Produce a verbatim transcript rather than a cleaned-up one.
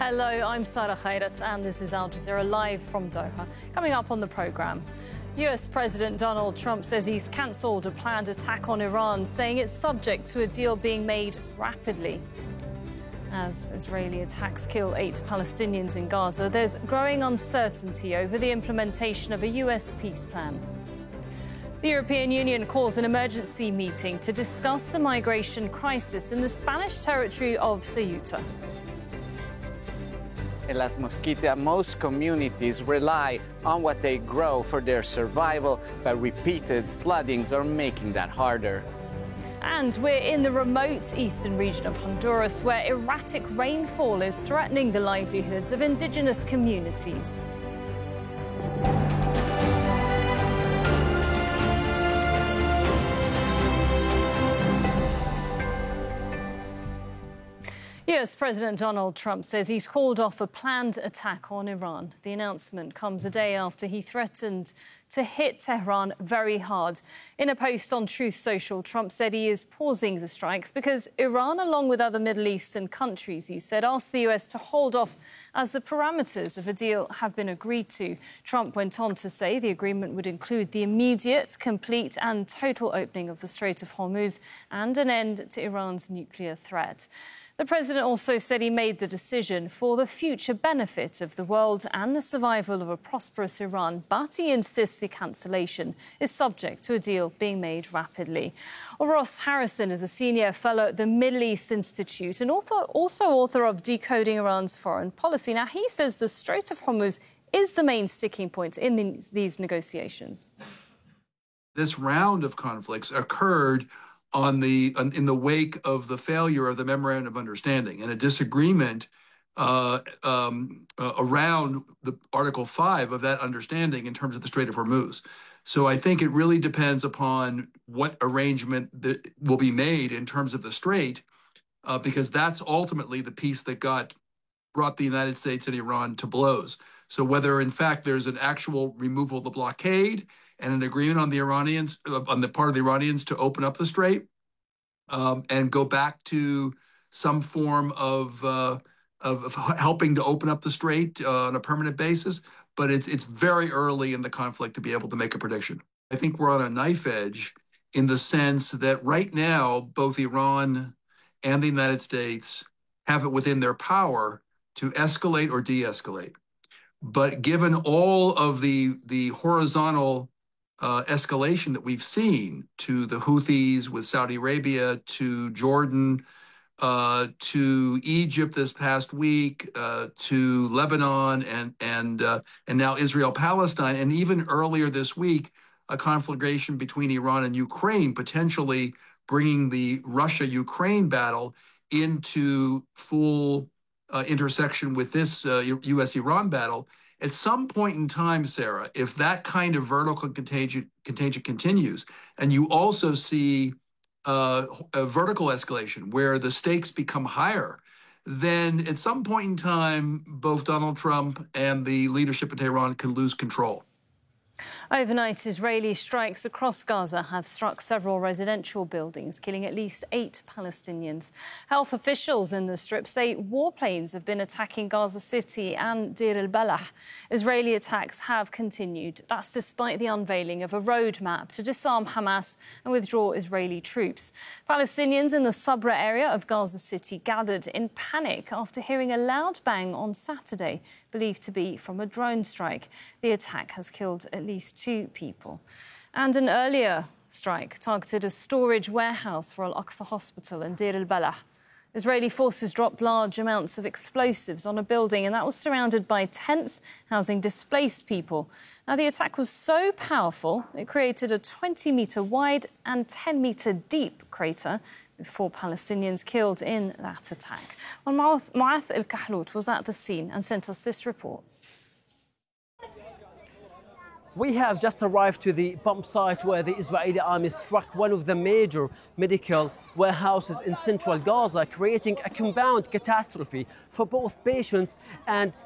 Hello, I'm Sarah Khairat, and this is Al Jazeera Live from Doha. Coming up on the programme, U S President Donald Trump says he's cancelled a planned attack on Iran, saying it's subject to a deal being made rapidly. As Israeli attacks kill eight Palestinians in Gaza, there's growing uncertainty over the implementation of a U S peace plan. The European Union calls an emergency meeting to discuss the migration crisis in the Spanish territory of Ceuta. In Las Mosquitas, most communities rely on what they grow for their survival, but repeated floodings are making that harder. And we're in the remote eastern region of Honduras, where erratic rainfall is threatening the livelihoods of indigenous communities. U S President Donald Trump says he's called off a planned attack on Iran. The announcement comes a day after he threatened to hit Tehran very hard. In a post on Truth Social, Trump said he is pausing the strikes because Iran, along with other Middle Eastern countries, he said, asked the U S to hold off as the parameters of a deal have been agreed to. Trump went on to say the agreement would include the immediate, complete and total opening of the Strait of Hormuz and an end to Iran's nuclear threat. The president also said he made the decision for the future benefit of the world and the survival of a prosperous Iran, but he insists the cancellation is subject to a deal being made rapidly. Well, Ross Harrison is a senior fellow at the Middle East Institute and author, also author of Decoding Iran's Foreign Policy. Now, he says the Strait of Hormuz is the main sticking point in these, these negotiations. This round of conflicts occurred on the on, in the wake of the failure of the Memorandum of Understanding and a disagreement uh, um, uh, around the Article five of that understanding in terms of the Strait of Hormuz. So I think it really depends upon what arrangement that will be made in terms of the Strait, uh, because that's ultimately the piece that got brought the United States and Iran to blows. So whether, in fact, there's an actual removal of the blockade and an agreement on the Iranians, on the part of the Iranians to open up the Strait um, and go back to some form of, uh, of, of helping to open up the Strait uh, on a permanent basis. But it's, it's very early in the conflict to be able to make a prediction. I think we're on a knife edge in the sense that right now, both Iran and the United States have it within their power to escalate or de-escalate. But given all of the, the horizontal Uh, escalation that we've seen to the Houthis with Saudi Arabia, to Jordan, uh, to Egypt this past week, uh, to Lebanon, and and uh, and now Israel-Palestine, and even earlier this week, a conflagration between Iran and Ukraine, potentially bringing the Russia-Ukraine battle into full uh, intersection with this uh, U S Iran battle. At some point in time, Sarah, if that kind of vertical contagion, contagion continues, and you also see uh, a vertical escalation where the stakes become higher, then at some point in time, both Donald Trump and the leadership in Tehran can lose control. Overnight, Israeli strikes across Gaza have struck several residential buildings, killing at least eight Palestinians. Health officials in the Strip say warplanes have been attacking Gaza City and Deir el-Balah. Israeli attacks have continued. That's despite the unveiling of a roadmap to disarm Hamas and withdraw Israeli troops. Palestinians in the Sabra area of Gaza City gathered in panic after hearing a loud bang on Saturday, believed to be from a drone strike. The attack has killed at least two people. And an earlier strike targeted a storage warehouse for Al-Aqsa Hospital in Deir el-Balah. Israeli forces dropped large amounts of explosives on a building, and that was surrounded by tents housing displaced people. Now, the attack was so powerful, it created a twenty metre wide and ten metre deep crater, with four Palestinians killed in that attack. Well, Mu'ath El-Kahlout was at the scene and sent us this report. We have just arrived to the bomb site where the Israeli army struck one of the major medical warehouses in central Gaza, creating a compound catastrophe for both patients and